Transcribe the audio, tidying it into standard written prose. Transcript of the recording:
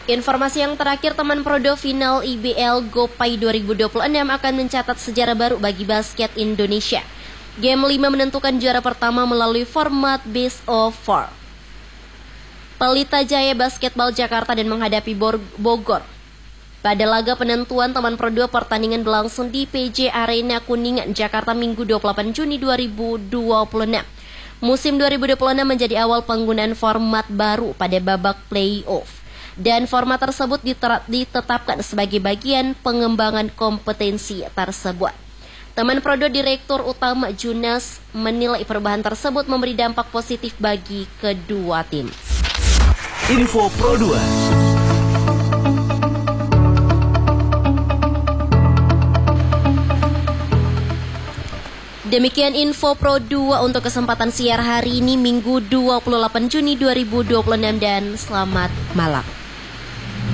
Informasi yang terakhir, teman Prodo final IBL GoPay 2026 akan mencatat sejarah baru bagi basket Indonesia. Game 5 menentukan juara pertama melalui format Best of 4. Pelita Jaya Basketball Jakarta dan menghadapi Bogor. Pada laga penentuan teman Prodo, pertandingan berlangsung di PJ Arena Kuningan, Jakarta Minggu 28 Juni 2026. Musim 2026 menjadi awal penggunaan format baru pada babak play-off. Dan format tersebut ditetapkan sebagai bagian pengembangan kompetensi tersebut. Teman Prodo Direktur Utama Junas menilai perubahan tersebut memberi dampak positif bagi kedua tim. Info Pro 2. Demikian info Pro 2 untuk kesempatan siar hari ini Minggu 28 Juni 2026 dan selamat malam.